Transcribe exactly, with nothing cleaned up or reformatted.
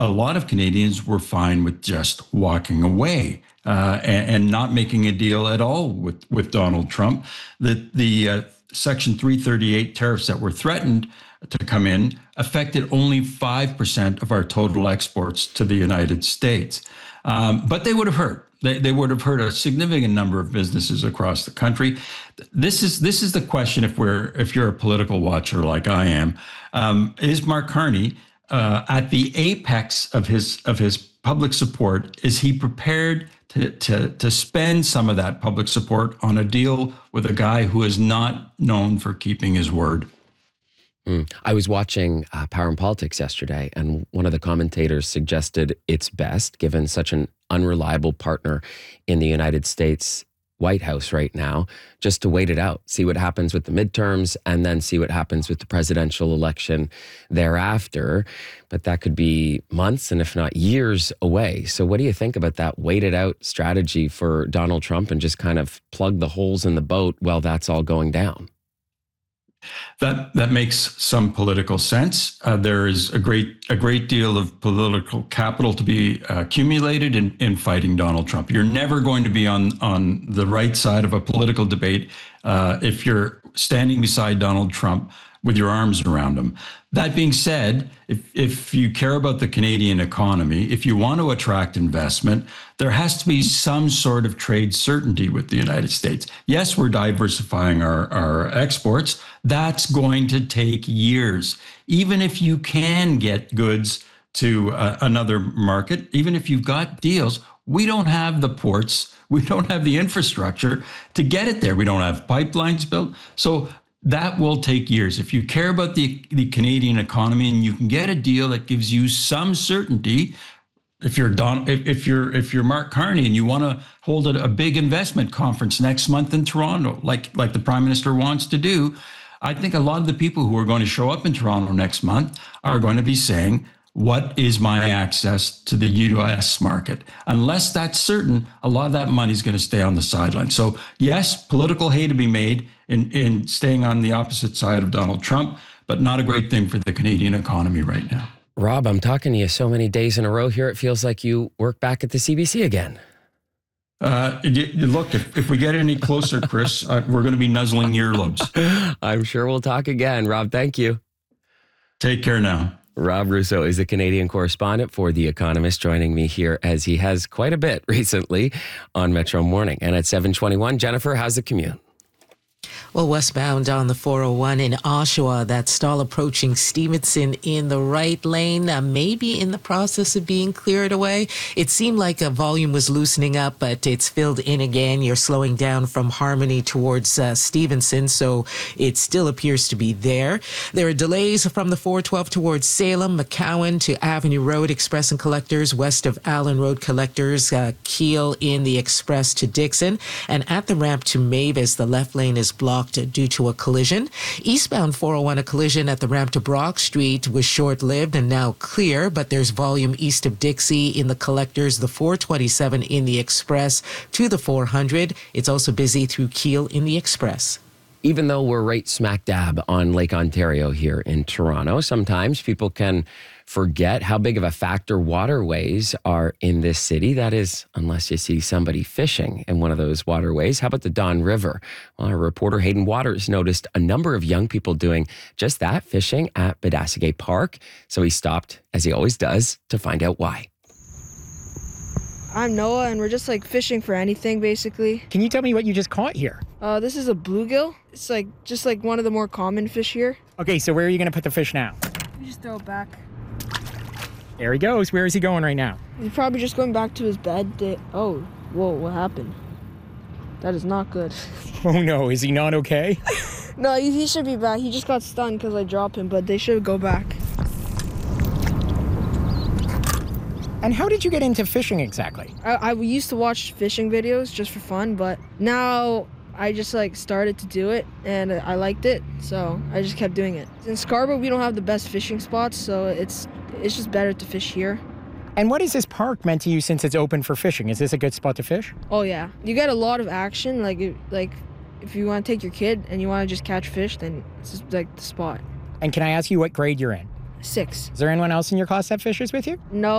a lot of Canadians were fine with just walking away uh, and, and not making a deal at all with, with Donald Trump. The, the uh, Section three thirty-eight tariffs that were threatened to come in affected only five percent of our total exports to the United States. Um, but they would have hurt. They, they would have hurt a significant number of businesses across the country. This is this is the question. If we're if you're a political watcher like I am, um, is Mark Carney uh, at the apex of his of his public support? Is he prepared to to to spend some of that public support on a deal with a guy who is not known for keeping his word? Mm. I was watching uh, Power and Politics yesterday, and one of the commentators suggested it's best, given such an unreliable partner in the United States White House right now, just to wait it out, see what happens with the midterms, and then see what happens with the presidential election thereafter. But that could be months and if not years away. So what do you think about that wait it out strategy for Donald Trump and just kind of plug the holes in the boat while that's all going down? That that makes some political sense. Uh, there is a great a great deal of political capital to be uh, accumulated in, in fighting Donald Trump. You're never going to be on on the right side of a political debate uh, if you're standing beside Donald Trump with your arms around him. That being said, if if you care about the Canadian economy, if you want to attract investment, there has to be some sort of trade certainty with the United States. Yes, we're diversifying our, our exports. That's going to take years. Even if you can get goods to uh, another market, even if you've got deals, we don't have the ports, we don't have the infrastructure to get it there. We don't have pipelines built. So that will take years. If you care about the, the Canadian economy and you can get a deal that gives you some certainty, if you're Don, if, if you're if you're Mark Carney and you want to hold a, a big investment conference next month in Toronto, like like the Prime Minister wants to do, I think a lot of the people who are going to show up in Toronto next month are going to be saying, what is my access to the U S market? Unless that's certain, a lot of that money is going to stay on the sideline. So yes, political hay to be made in, in staying on the opposite side of Donald Trump, but not a great thing for the Canadian economy right now. Rob, I'm talking to you so many days in a row here, it feels like you work back at the C B C again. Uh, you, you look, if, if we get any closer, Chris, uh, we're going to be nuzzling earlobes. I'm sure we'll talk again. Rob, thank you. Take care now. Rob Rousseau is a Canadian correspondent for The Economist, joining me here as he has quite a bit recently on Metro Morning. And at seven twenty-one, Jennifer, how's the commute? Well, westbound on the four oh one in Oshawa, that stall approaching Stevenson in the right lane, uh, maybe in the process of being cleared away. It seemed like a volume was loosening up, but it's filled in again. You're slowing down from Harmony towards uh, Stevenson, so it still appears to be there. There are delays from the four twelve towards Salem, McCowan to Avenue Road, Express and Collectors, west of Allen Road Collectors, uh, Keel in the Express to Dixon, and at the ramp to Mavis, the left lane is blocked due to a collision. Eastbound four oh one, a collision at the ramp to Brock Street was short-lived and now clear, but there's volume east of Dixie in the Collectors, the four twenty-seven in the Express to the four hundred. It's also busy through Keel in the Express. Even though we're right smack dab on Lake Ontario here in Toronto, sometimes people can forget how big of a factor waterways are in this city. That is, unless you see somebody fishing in one of those waterways. How about the Don River? Well, our reporter Hayden Waters noticed a number of young people doing just that, fishing at Badassigay Park. So he stopped, as he always does, to find out why. I'm Noah, and we're just like fishing for anything, basically. Can you tell me what you just caught here? Uh, this is a bluegill. It's like just like one of the more common fish here. Okay, so where are you going to put the fish now? We just throw it back. There he goes. Where is he going right now? He's probably just going back to his bed. They- oh, whoa, what happened? That is not good. Oh no, is he not okay? No, he, he should be back. He just got stunned because I dropped him, but they should go back. And how did you get into fishing exactly? I, I used to watch fishing videos just for fun, but now I just like started to do it and I liked it, so I just kept doing it. In Scarborough, we don't have the best fishing spots, so it's it's just better to fish here. And what is this park meant to you since it's open for fishing? Is this a good spot to fish? Oh yeah, you get a lot of action. Like it, like if you want to take your kid and you want to just catch fish, then it's just like the spot. And can I ask you what grade you're in? Six. Is there anyone else in your class that fishes with you? No.